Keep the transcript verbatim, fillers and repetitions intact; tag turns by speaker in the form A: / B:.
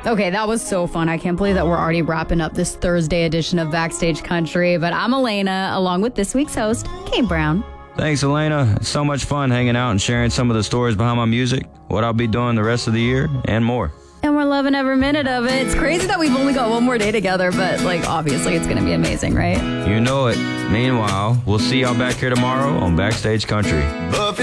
A: Okay, that was so fun. I can't believe that we're already wrapping up this Thursday edition of Backstage Country. But I'm Elena, along with this week's host, Kate Brown.
B: Thanks, Elena. It's so much fun hanging out and sharing some of the stories behind my music, what I'll be doing the rest of the year, and more.
A: And we're loving every minute of it. It's crazy that we've only got one more day together, but, like, obviously it's going to be amazing, right?
B: You know it. Meanwhile, we'll see y'all back here tomorrow on Backstage Country.